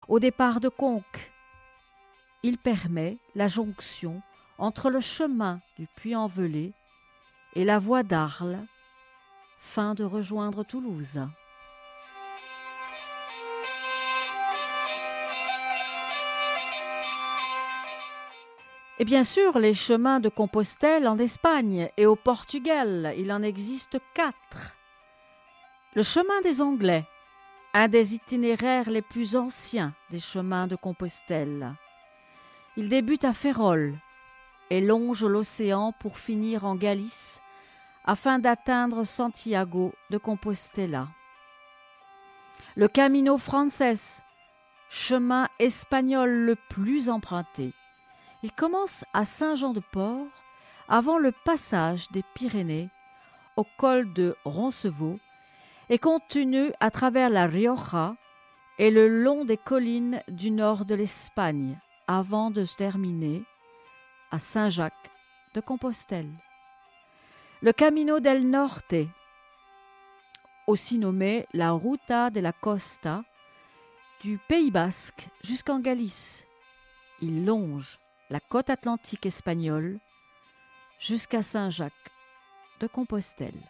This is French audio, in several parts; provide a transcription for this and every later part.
au départ de Conques. Il permet la jonction entre le chemin du Puy-en-Velay et la voie d'Arles, fin de rejoindre Toulouse. Et bien sûr, les chemins de Compostelle en Espagne et au Portugal, il en existe 4. Le chemin des Anglais, un des itinéraires les plus anciens des chemins de Compostelle. Il débute à Ferrol et longe l'océan pour finir en Galice afin d'atteindre Santiago de Compostela. Le Camino Frances, chemin espagnol le plus emprunté. Il commence à Saint-Jean-de-Port avant le passage des Pyrénées au col de Roncevaux et continue à travers la Rioja et le long des collines du nord de l'Espagne avant de se terminer à Saint-Jacques de Compostelle. Le Camino del Norte, aussi nommé la Ruta de la Costa, du Pays Basque jusqu'en Galice. Il longe la côte atlantique espagnole jusqu'à Saint-Jacques de Compostelle.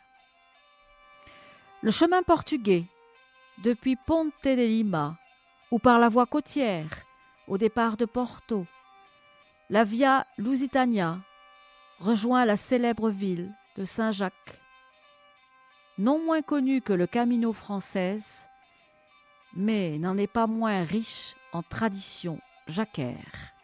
Le chemin portugais, depuis Ponte de Lima ou par la voie côtière au départ de Porto, la Via Lusitania rejoint la célèbre ville de Saint-Jacques, non moins connue que le Camino Frances, mais n'en est pas moins riche en tradition jacquaire.